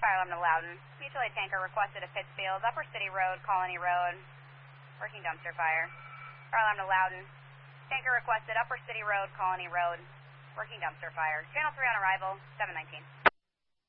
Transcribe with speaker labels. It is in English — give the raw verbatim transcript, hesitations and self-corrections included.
Speaker 1: Fire alarm to Loudon. Mutual aid tanker requested at Pittsfield, Upper City Road, Colony Road. Working dumpster fire. Fire alarm to Loudon. Tanker requested Upper City Road, Colony Road. Working dumpster fire. Channel three on arrival, seven nineteen.